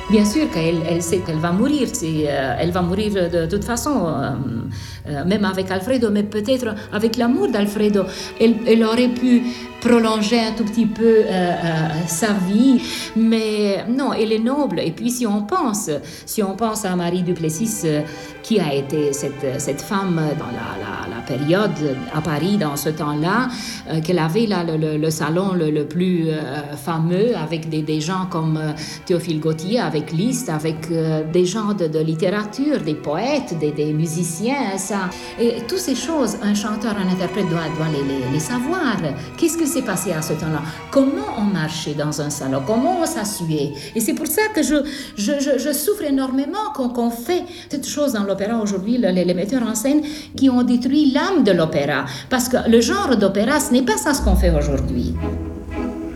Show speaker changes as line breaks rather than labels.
Bien sûr qu'elle sait qu'elle va mourir, elle va mourir de toute façon, même avec Alfredo, mais peut-être avec l'amour d'Alfredo, elle aurait pu prolonger un tout petit peu sa vie, mais non, elle est noble. Et puis si on pense à Marie Duplessis, qui a été cette femme dans la période à Paris, dans ce temps-là, qu'elle avait là le salon le plus fameux, avec des gens comme Théophile Gautier, avec Liszt, avec des gens de littérature, des poètes, des musiciens, ça. Et toutes ces choses, un chanteur, un interprète doit les savoir. Qu'est-ce que s'est passé à ce temps-là? Comment on marchait dans un salon? Comment on s'assuyait? Et c'est pour ça que je souffre énormément qu'on fait cette chose dans l'opéra aujourd'hui, les metteurs en scène qui ont détruit l'âme de l'opéra. Parce que le genre d'opéra, ce n'est pas ça ce qu'on fait aujourd'hui.